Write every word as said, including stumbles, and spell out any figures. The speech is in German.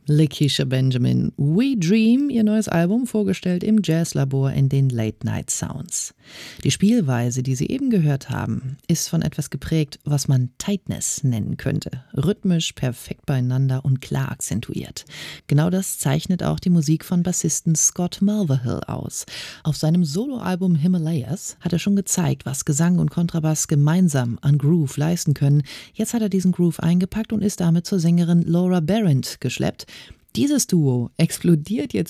Lakeisha Benjamin, We Dream, ihr neues Album, vorgestellt im Jazzlabor in den Late Night Sounds. Die Spielweise, die Sie eben gehört haben, ist von etwas geprägt, was man Tightness nennen könnte. Rhythmisch, perfekt beieinander und klar akzentuiert. Genau das zeichnet auch die Musik von Bassisten Scott Mulvihill aus. Auf seinem Soloalbum Himalayas hat er schon gezeigt, was Gesang und Kontrabass gemeinsam an Groove leisten können. Jetzt hat er diesen Groove eingepackt und ist damit zur Sängerin Laura Berendt geschleppt. Dieses Duo explodiert jetzt